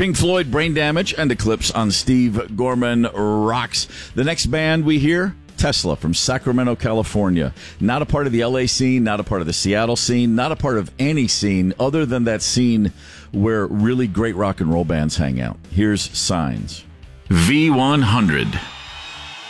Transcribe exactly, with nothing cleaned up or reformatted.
Pink Floyd, Brain Damage, and Eclipse on Steve Gorman Rocks. The next band we hear, Tesla from Sacramento, California. Not a part of the L A scene, not a part of the Seattle scene, not a part of any scene other than that scene where really great rock and roll bands hang out. Here's Signs. V one hundred.